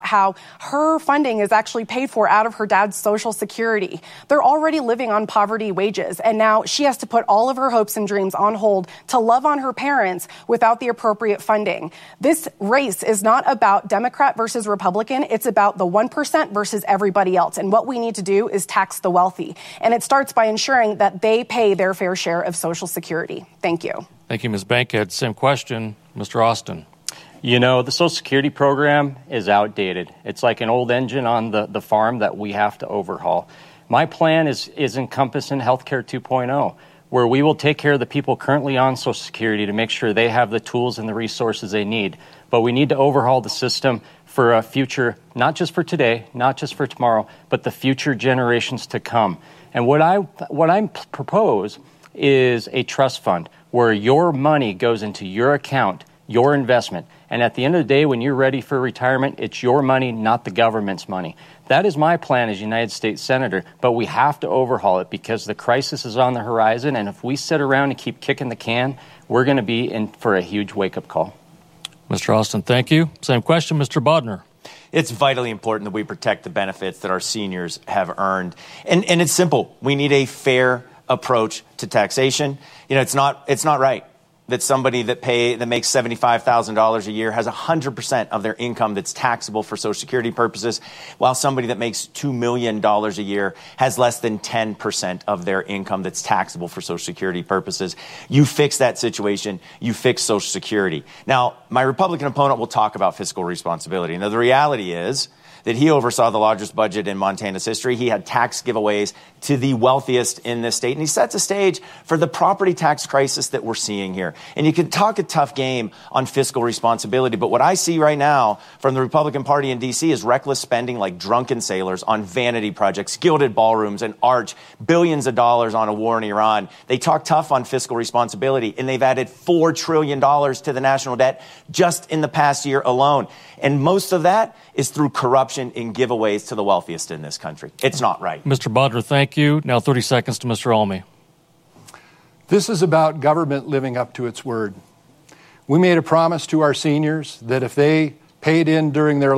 how her funding is actually paid for out of her dad's Social Security. They're already living on poverty wages, and now she has to put all of her hopes and dreams on hold to love on her parents without the appropriate funding. This race is not about Democrat versus Republican. It's about the 1% versus everybody else. And what we need to do is tax the wealthy. And it starts by ensuring that they pay their fair share of Social Security. Thank you. Thank you, Ms. Bankhead. Same question, Mr. Austin. You know, the Social Security program is outdated. It's like an old engine on the farm that we have to overhaul. My plan is encompassing Healthcare 2.0, where we will take care of the people currently on Social Security to make sure they have the tools and the resources they need. But we need to overhaul the system for a future, not just for today, not just for tomorrow, but the future generations to come. And what I propose is a trust fund where your money goes into your account, your investment. And at the end of the day, when you're ready for retirement, it's your money, not the government's money. That is my plan as United States Senator, but we have to overhaul it because the crisis is on the horizon. And if we sit around and keep kicking the can, we're going to be in for a huge wake-up call. Mr. Austin, thank you. Same question, Mr. Bodner. It's vitally important that we protect the benefits that our seniors have earned. And it's simple. We need a fair approach to taxation. You know, it's not right that somebody that makes $75,000 a year has 100% of their income that's taxable for Social Security purposes, while somebody that makes $2 million a year has less than 10% of their income that's taxable for Social Security purposes. You fix that situation, you fix Social Security. Now, my Republican opponent will talk about fiscal responsibility. Now, the reality is that he oversaw the largest budget in Montana's history. He had tax giveaways to the wealthiest in this state, and he set the stage for the property tax crisis that we're seeing here. And you can talk a tough game on fiscal responsibility, but what I see right now from the Republican Party in D.C. is reckless spending like drunken sailors on vanity projects, gilded ballrooms, and arch, billions of dollars on a war in Iran. They talk tough on fiscal responsibility, and they've added $4 trillion to the national debt just in the past year alone. And most of that is through corruption and giveaways to the wealthiest in this country. It's not right. Mr. Bodner, thank you. Now 30 seconds to Mr. Almy. This is about government living up to its word. We made a promise to our seniors that if they paid in during their